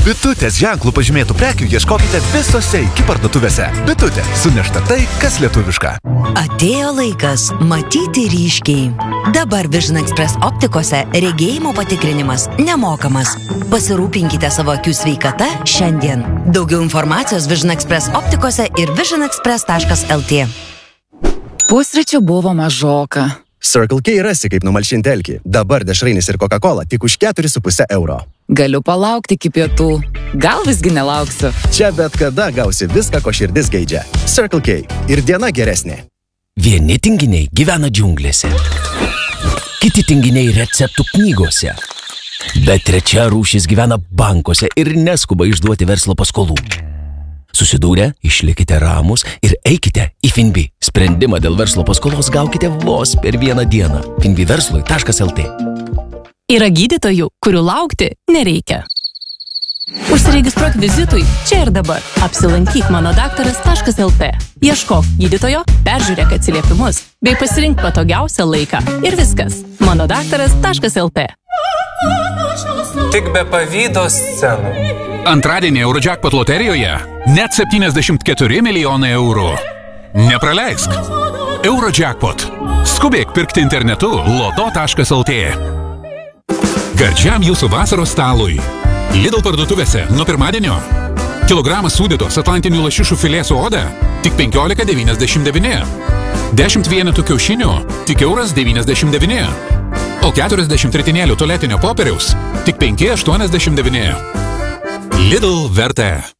Bitutės ženklų pažymėtų prekių ieškokite visose iki parduotuvėse. Bitutė – sunešta tai, kas lietuviška. Atėjo laikas matyti ryškiai. Dabar Vision Express optikose regėjimo patikrinimas nemokamas. Pasirūpinkite savo akių sveikata šiandien. Daugiau informacijos Vision Express optikose ir visionexpress.lt. Pusryčių buvo mažoka. Circle K rasi, kaip numalšinti alkį. Dabar dešrainis ir Coca-Cola tik už 4,5 euro. Galiu palaukti iki pietų. Gal visgi nelauksiu. Čia bet kada gausi viską, ko širdis geidžia. Circle K. Ir diena geresnė. Vieni tinginiai gyvena džiunglėse. Kiti tinginiai receptų knygose. Bet trečia rūšis gyvena bankuose ir neskuba išduoti verslo paskolų. Susidūrę, išlikite ramus ir eikite į Finbi. Sprendimą dėl verslo paskolos gaukite vos per vieną dieną. finbiverslui.lt. Yra gydytojų, kurių laukti nereikia. Užsiregistruok vizitui čia ir dabar. Apsilankyk manodaktaras.lt. Ieškok gydytojo, peržiūrėk atsiliepimus, bei pasirink patogiausią laiką. Ir viskas. manodaktaras.lt. Tik be pavydo scenų. Antradienį Eurojackpot loterijoje net 74 milijonai eurų. Nepraleisk. Eurojackpot. Skubėk pirkti internetu loto.lt. Gardžiam jūsų vasaros stalui. Lidl parduotuvėse nuo pirmadienio. Kilogramas sūdytos atlantinių lašišų filė su oda tik 15,99. 10 vienetų kiaušinių tik €1,99. O 40 ritinėlių tualetinio popieriaus tik 5,89. Lidl vertė.